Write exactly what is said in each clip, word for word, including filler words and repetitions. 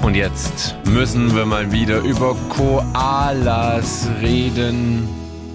Und jetzt müssen wir mal wieder über Koalas reden.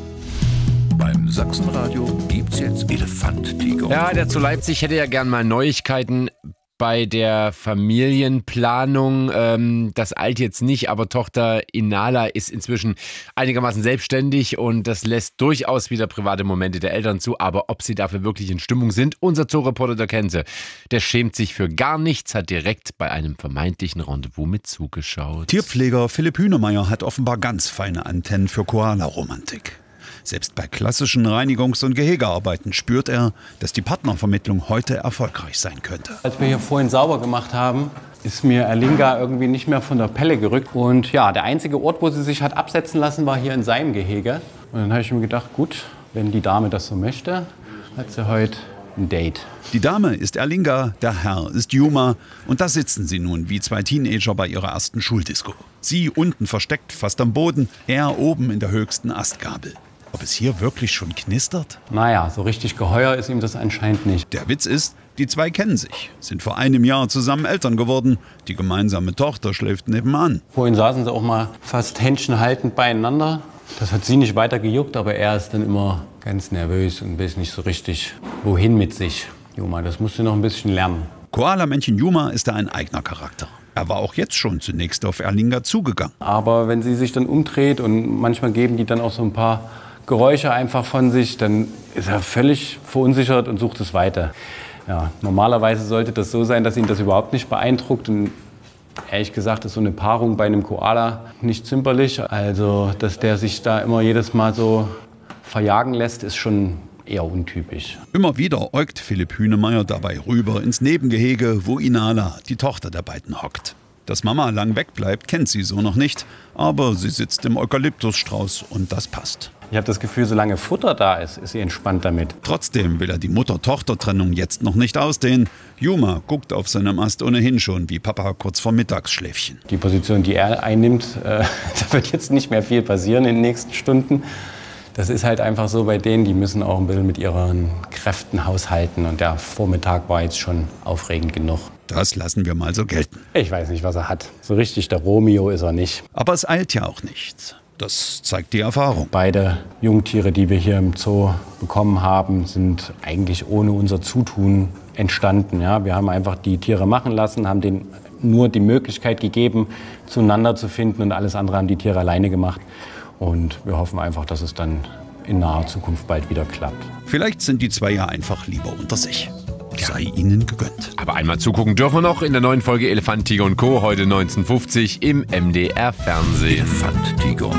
Beim Sachsenradio gibt's jetzt Elefant, Tiger. Ja, der zu Leipzig hätte ja gern mal Neuigkeiten bei der Familienplanung. Ähm, das eilt jetzt nicht, aber Tochter Inala ist inzwischen einigermaßen selbstständig und das lässt durchaus wieder private Momente der Eltern zu. Aber ob sie dafür wirklich in Stimmung sind, unser Zoo-Reporter, der kennt sie, der schämt sich für gar nichts, hat direkt bei einem vermeintlichen Rendezvous mit zugeschaut. Tierpfleger Philipp Hühnemeier hat offenbar ganz feine Antennen für Koala-Romantik. Selbst bei klassischen Reinigungs- und Gehegearbeiten spürt er, dass die Partnervermittlung heute erfolgreich sein könnte. Als wir hier vorhin sauber gemacht haben, ist mir Erlinga irgendwie nicht mehr von der Pelle gerückt. Und ja, der einzige Ort, wo sie sich hat absetzen lassen, war hier in seinem Gehege. Und dann habe ich mir gedacht, gut, wenn die Dame das so möchte, hat sie heute ein Date. Die Dame ist Erlinga, der Herr ist Juma. Und da sitzen sie nun wie zwei Teenager bei ihrer ersten Schuldisco. Sie unten versteckt, fast am Boden, er oben in der höchsten Astgabel. Ob es hier wirklich schon knistert? Naja, so richtig geheuer ist ihm das anscheinend nicht. Der Witz ist, die zwei kennen sich, sind vor einem Jahr zusammen Eltern geworden. Die gemeinsame Tochter schläft nebenan. Vorhin saßen sie auch mal fast händchenhaltend beieinander. Das hat sie nicht weiter gejuckt, aber er ist dann immer ganz nervös und weiß nicht so richtig, wohin mit sich. Juma, das musst du noch ein bisschen lernen. Koala-Männchen Juma ist da ein eigener Charakter. Er war auch jetzt schon zunächst auf Erlinga zugegangen. Aber wenn sie sich dann umdreht und manchmal geben die dann auch so ein paar Geräusche einfach von sich, dann ist er völlig verunsichert und sucht es weiter. Ja, normalerweise sollte das so sein, dass ihn das überhaupt nicht beeindruckt. Und ehrlich gesagt ist so eine Paarung bei einem Koala nicht zimperlich. Also, dass der sich da immer jedes Mal so verjagen lässt, ist schon eher untypisch. Immer wieder äugt Philipp Hühnemeier dabei rüber ins Nebengehege, wo Inala, die Tochter der beiden, hockt. Dass Mama lang wegbleibt, kennt sie so noch nicht. Aber sie sitzt im Eukalyptusstrauß und das passt. Ich habe das Gefühl, solange Futter da ist, ist sie entspannt damit. Trotzdem will er die Mutter-Tochter-Trennung jetzt noch nicht ausdehnen. Juma guckt auf seinem Ast ohnehin schon wie Papa kurz vor Mittagsschläfchen. Die Position, die er einnimmt, äh, da wird jetzt nicht mehr viel passieren in den nächsten Stunden. Das ist halt einfach so bei denen, die müssen auch ein bisschen mit ihren Kräften haushalten. Und der Vormittag war jetzt schon aufregend genug. Das lassen wir mal so gelten. Ich weiß nicht, was er hat. So richtig der Romeo ist er nicht. Aber es eilt ja auch nicht. Das zeigt die Erfahrung. Beide Jungtiere, die wir hier im Zoo bekommen haben, sind eigentlich ohne unser Zutun entstanden. Ja, wir haben einfach die Tiere machen lassen, haben denen nur die Möglichkeit gegeben, zueinander zu finden. Und alles andere haben die Tiere alleine gemacht. Und wir hoffen einfach, dass es dann in naher Zukunft bald wieder klappt. Vielleicht sind die zwei ja einfach lieber unter sich. Sei ihnen gegönnt. Aber einmal zugucken dürfen wir noch in der neuen Folge Elefant, Tiger und Co. heute neunzehn Uhr fünfzig im M D R Fernsehen. Elefant, Tiger